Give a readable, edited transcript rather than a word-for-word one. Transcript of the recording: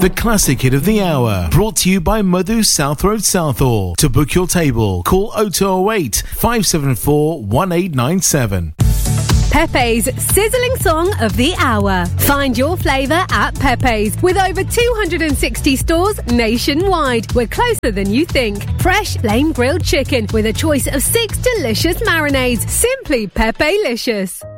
the classic hit of the hour. Brought to you by Madhu South Road Southall. To book your table, call 0208 574 1897. Pepe's sizzling song of the hour. Find your flavour at Pepe's with over 260 stores nationwide. We're closer than you think. Fresh flame grilled chicken with a choice of 6 delicious marinades. Simply Pepe-licious.